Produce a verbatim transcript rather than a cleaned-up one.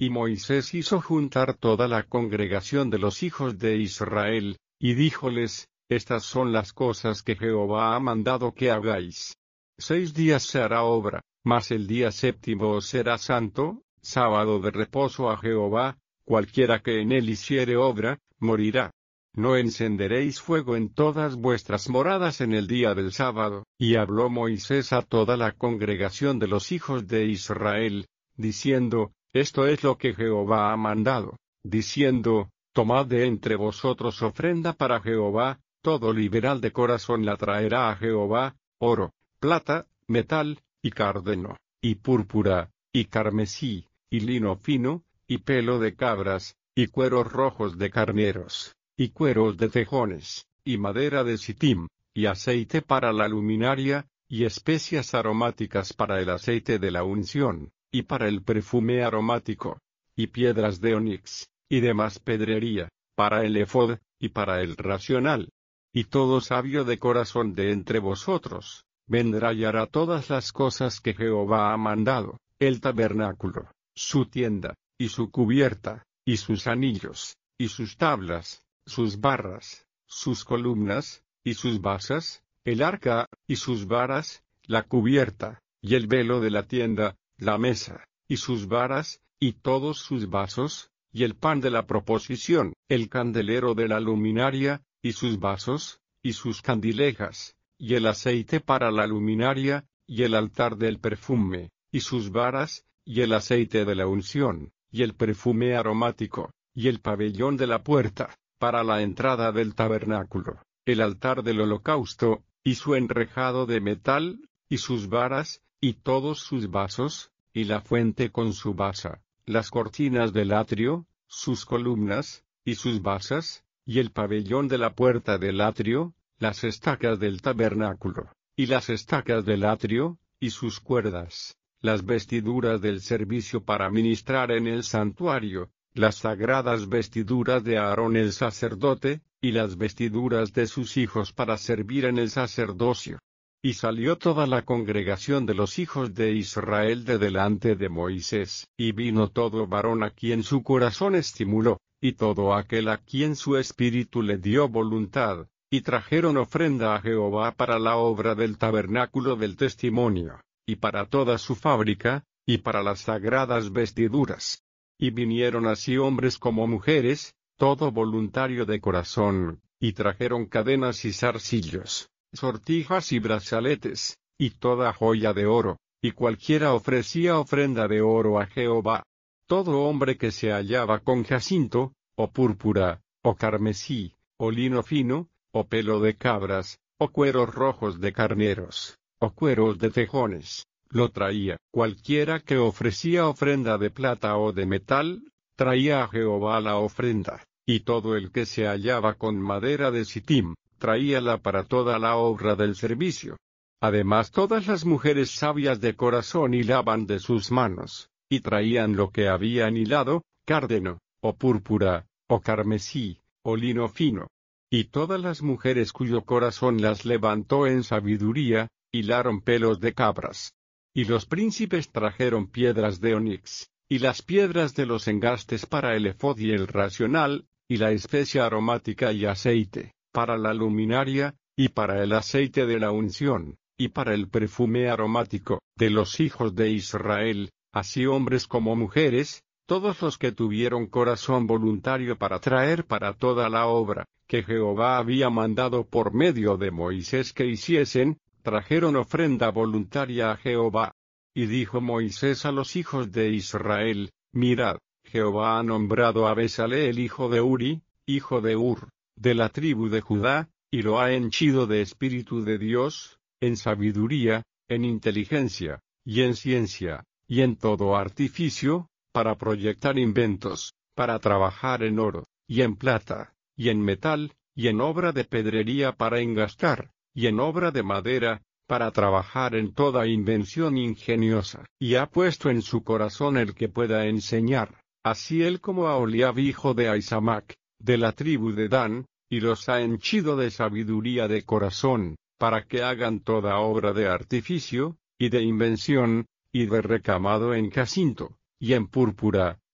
Y Moisés hizo juntar toda la congregación de los hijos de Israel, y díjoles, estas son las cosas que Jehová ha mandado que hagáis. Seis días se hará obra, mas el día séptimo os será santo, sábado de reposo a Jehová, cualquiera que en él hiciere obra, morirá. No encenderéis fuego en todas vuestras moradas en el día del sábado. Y habló Moisés a toda la congregación de los hijos de Israel, diciendo, esto es lo que Jehová ha mandado, diciendo, tomad de entre vosotros ofrenda para Jehová, todo liberal de corazón la traerá a Jehová, oro, plata, metal, y cárdeno, y púrpura, y carmesí, y lino fino, y pelo de cabras, y cueros rojos de carneros, y cueros de tejones, y madera de sitim, y aceite para la luminaria, y especias aromáticas para el aceite de la unción, y para el perfume aromático, y piedras de onix, y demás pedrería, para el efod, y para el racional. Y todo sabio de corazón de entre vosotros, vendrá y hará todas las cosas que Jehová ha mandado, el tabernáculo, su tienda, y su cubierta, y sus anillos, y sus tablas, sus barras, sus columnas, y sus basas, el arca, y sus varas, la cubierta, y el velo de la tienda, la mesa, y sus varas, y todos sus vasos, y el pan de la proposición, el candelero de la luminaria, y sus vasos, y sus candilejas, y el aceite para la luminaria, y el altar del perfume, y sus varas, y el aceite de la unción, y el perfume aromático, y el pabellón de la puerta, para la entrada del tabernáculo, el altar del holocausto, y su enrejado de metal, y sus varas, y todos sus vasos, y la fuente con su basa, las cortinas del atrio, sus columnas, y sus basas, y el pabellón de la puerta del atrio, las estacas del tabernáculo, y las estacas del atrio, y sus cuerdas, las vestiduras del servicio para ministrar en el santuario, las sagradas vestiduras de Aarón el sacerdote, y las vestiduras de sus hijos para servir en el sacerdocio. Y salió toda la congregación de los hijos de Israel de delante de Moisés, y vino todo varón a quien su corazón estimuló, y todo aquel a quien su espíritu le dio voluntad, y trajeron ofrenda a Jehová para la obra del tabernáculo del testimonio, y para toda su fábrica, y para las sagradas vestiduras. Y vinieron así hombres como mujeres, todo voluntario de corazón, y trajeron cadenas y zarcillos, sortijas y brazaletes, y toda joya de oro, y cualquiera ofrecía ofrenda de oro a Jehová. Todo hombre que se hallaba con jacinto, o púrpura, o carmesí, o lino fino, o pelo de cabras, o cueros rojos de carneros, o cueros de tejones, lo traía. Cualquiera que ofrecía ofrenda de plata o de metal, traía a Jehová la ofrenda, y todo el que se hallaba con madera de sitim, traíala para toda la obra del servicio. Además todas las mujeres sabias de corazón hilaban de sus manos, y traían lo que habían hilado, cárdeno, o púrpura, o carmesí, o lino fino. Y todas las mujeres cuyo corazón las levantó en sabiduría, hilaron pelos de cabras. Y los príncipes trajeron piedras de onix, y las piedras de los engastes para el efod y el racional, y la especia aromática y aceite, para la luminaria, y para el aceite de la unción, y para el perfume aromático, de los hijos de Israel, así hombres como mujeres, todos los que tuvieron corazón voluntario para traer para toda la obra, que Jehová había mandado por medio de Moisés que hiciesen, trajeron ofrenda voluntaria a Jehová. Y dijo Moisés a los hijos de Israel, mirad, Jehová ha nombrado a Bezaleel hijo de Uri, hijo de Ur, de la tribu de Judá, y lo ha henchido de espíritu de Dios, en sabiduría, en inteligencia, y en ciencia, y en todo artificio, para proyectar inventos, para trabajar en oro, y en plata, y en metal, y en obra de pedrería para engastar, y en obra de madera, para trabajar en toda invención ingeniosa. Y ha puesto en su corazón el que pueda enseñar, así él como a Oliab hijo de Ahisamac, de la tribu de Dan, y los ha henchido de sabiduría de corazón, para que hagan toda obra de artificio, y de invención, y de recamado en jacinto, y en púrpura,